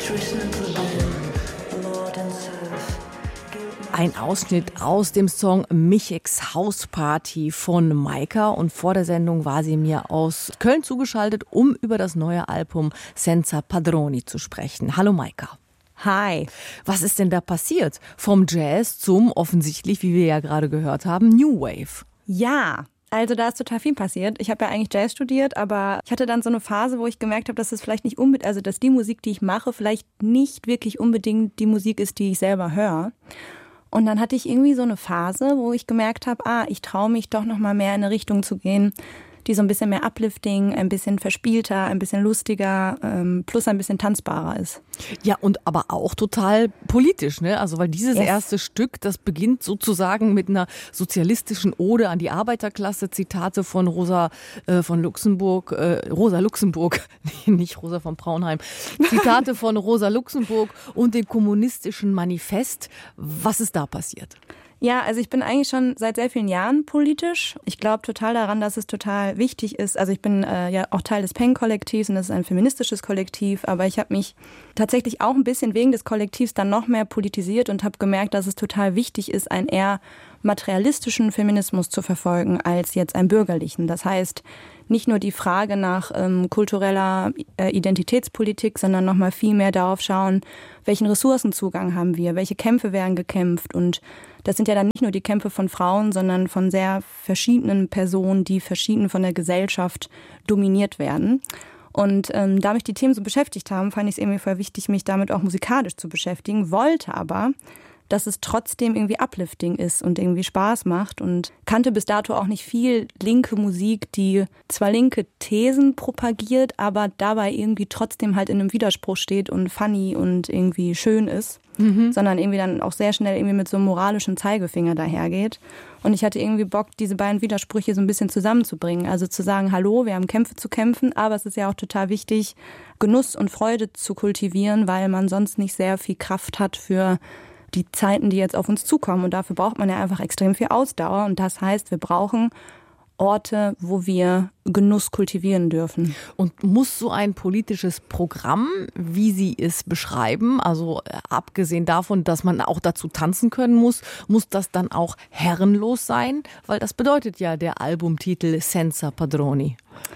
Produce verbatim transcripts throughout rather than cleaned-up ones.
Ein Ausschnitt aus dem Song Micheks Hausparty von Maika. Und vor der Sendung war sie mir aus Köln zugeschaltet, um über das neue Album Senza Padroni zu sprechen. Hallo Maika. Hi. Was ist denn da passiert? Vom Jazz zum offensichtlich, wie wir ja gerade gehört haben, New Wave. Ja, also da ist total viel passiert. Ich habe ja eigentlich Jazz studiert, aber ich hatte dann so eine Phase, wo ich gemerkt habe, dass es vielleicht nicht unbedingt, also dass die Musik, die ich mache, vielleicht nicht wirklich unbedingt die Musik ist, die ich selber höre. Und dann hatte ich irgendwie so eine Phase, wo ich gemerkt habe, ah, ich traue mich doch noch mal mehr in eine Richtung zu gehen, die so ein bisschen mehr uplifting, ein bisschen verspielter, ein bisschen lustiger, ähm, plus ein bisschen tanzbarer ist. Ja, und aber auch total politisch, ne? Also weil dieses Yes. erste Stück, das beginnt sozusagen mit einer sozialistischen Ode an die Arbeiterklasse, Zitate von Rosa äh, von Luxemburg, äh, Rosa Luxemburg, nee, nicht Rosa von Braunheim, Zitate von Rosa Luxemburg und dem kommunistischen Manifest. Was ist da passiert? Ja, also ich bin eigentlich schon seit sehr vielen Jahren politisch. Ich glaube total daran, dass es total wichtig ist. Also ich bin äh, ja auch Teil des P E N-Kollektivs und das ist ein feministisches Kollektiv. Aber ich habe mich tatsächlich auch ein bisschen wegen des Kollektivs dann noch mehr politisiert und habe gemerkt, dass es total wichtig ist, einen eher materialistischen Feminismus zu verfolgen als jetzt einen bürgerlichen. Das heißt, nicht nur die Frage nach ähm, kultureller äh, Identitätspolitik, sondern noch mal viel mehr darauf schauen, welchen Ressourcenzugang haben wir, welche Kämpfe werden gekämpft. Und das sind ja dann nicht nur die Kämpfe von Frauen, sondern von sehr verschiedenen Personen, die verschieden von der Gesellschaft dominiert werden. Und ähm, da mich die Themen so beschäftigt haben, fand ich es irgendwie voll wichtig, mich damit auch musikalisch zu beschäftigen, wollte aber, dass es trotzdem irgendwie uplifting ist und irgendwie Spaß macht und kannte bis dato auch nicht viel linke Musik, die zwar linke Thesen propagiert, aber dabei irgendwie trotzdem halt in einem Widerspruch steht und funny und irgendwie schön ist, mhm. sondern irgendwie dann auch sehr schnell irgendwie mit so einem moralischen Zeigefinger dahergeht. Und ich hatte irgendwie Bock, diese beiden Widersprüche so ein bisschen zusammenzubringen. Also zu sagen, hallo, wir haben Kämpfe zu kämpfen, aber es ist ja auch total wichtig, Genuss und Freude zu kultivieren, weil man sonst nicht sehr viel Kraft hat für die Zeiten, die jetzt auf uns zukommen. Und dafür braucht man ja einfach extrem viel Ausdauer. Und das heißt, wir brauchen Orte, wo wir Genuss kultivieren dürfen. Und muss so ein politisches Programm, wie Sie es beschreiben, also abgesehen davon, dass man auch dazu tanzen können muss, muss das dann auch herrenlos sein? Weil das bedeutet ja der Albumtitel Senza Padroni.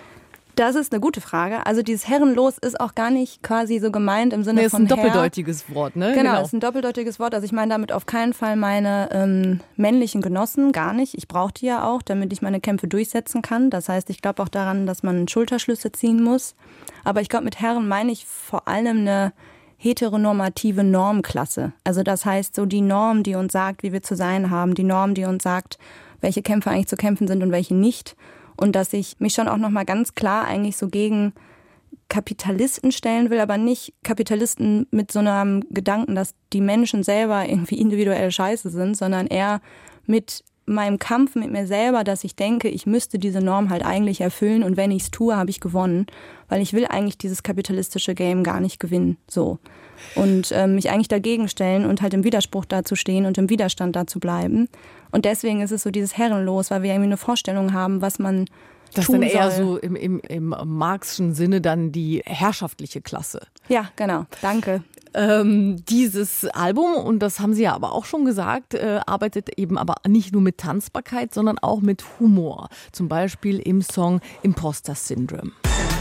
Das ist eine gute Frage. Also dieses herrenlos ist auch gar nicht quasi so gemeint im Sinne nee, von ist ein Herr. doppeldeutiges Wort, ne? Genau, genau, ist ein doppeldeutiges Wort. Also ich meine damit auf keinen Fall meine ähm, männlichen Genossen, gar nicht. Ich brauche die ja auch, damit ich meine Kämpfe durchsetzen kann. Das heißt, ich glaube auch daran, dass man Schulterschlüsse ziehen muss. Aber ich glaube, mit Herren meine ich vor allem eine heteronormative Normklasse. Also das heißt, so die Norm, die uns sagt, wie wir zu sein haben, die Norm, die uns sagt, welche Kämpfe eigentlich zu kämpfen sind und welche nicht. Und dass ich mich schon auch nochmal ganz klar eigentlich so gegen Kapitalisten stellen will, aber nicht Kapitalisten mit so einem Gedanken, dass die Menschen selber irgendwie individuell scheiße sind, sondern eher mit meinem Kampf mit mir selber, dass ich denke, ich müsste diese Norm halt eigentlich erfüllen und wenn ich es tue, habe ich gewonnen, weil ich will eigentlich dieses kapitalistische Game gar nicht gewinnen, so. Und ähm, mich eigentlich dagegen stellen und halt im Widerspruch dazu stehen und im Widerstand dazu bleiben. Und deswegen ist es so dieses Herrenlos, weil wir irgendwie eine Vorstellung haben, was man das tun dann eher soll. so im, im, im Marxischen Sinne dann die herrschaftliche Klasse. Ja, genau. Danke. Ähm, dieses Album, und das haben Sie ja aber auch schon gesagt, äh, arbeitet eben aber nicht nur mit Tanzbarkeit, sondern auch mit Humor. Zum Beispiel im Song Imposter Syndrome.